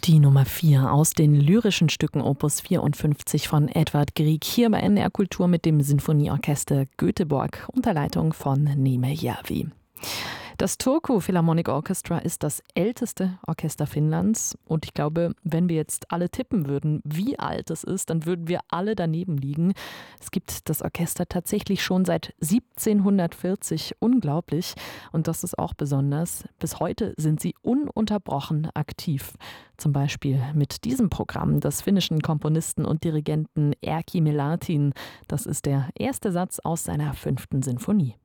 Die Nummer 4 aus den lyrischen Stücken Opus 54 von Edvard Grieg hier bei NDR Kultur mit dem Sinfonieorchester Göteborg unter Leitung von Neme Järvi. Das Turku Philharmonic Orchestra ist das älteste Orchester Finnlands und ich glaube, wenn wir jetzt alle tippen würden, wie alt es ist, dann würden wir alle daneben liegen. Es gibt das Orchester tatsächlich schon seit 1740, unglaublich, und das ist auch besonders. Bis heute sind sie ununterbrochen aktiv. Zum Beispiel mit diesem Programm des finnischen Komponisten und Dirigenten Erkki Melatin. Das ist der erste Satz aus seiner 5. Sinfonie.